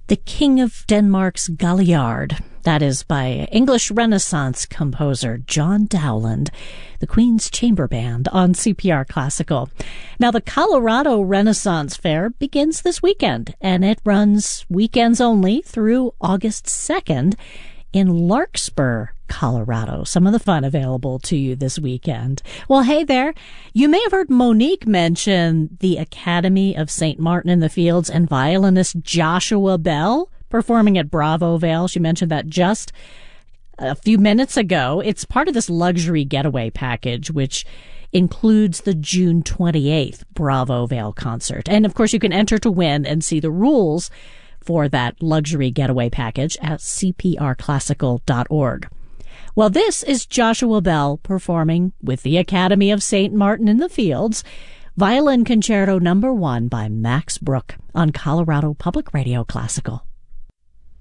The King of Denmark's Galliard. That is by English Renaissance composer John Dowland, the Queen's Chamber Band on CPR Classical. Now, the Colorado Renaissance Fair begins this weekend, and it runs weekends only through August 2nd in Larkspur, Colorado. Some of the fun available to you this weekend. Well, hey there. You may have heard Monique mention the Academy of St. Martin in the Fields and violinist Joshua Bell performing at Bravo Vale. She mentioned that just a few minutes ago. It's part of this luxury getaway package, which includes the June 28th Bravo Vale concert. And of course, you can enter to win and see the rules for that luxury getaway package at cprclassical.org. Well, this is Joshua Bell performing with the Academy of St. Martin in the Fields, Violin Concerto No. 1 by Max Bruch on Colorado Public Radio Classical.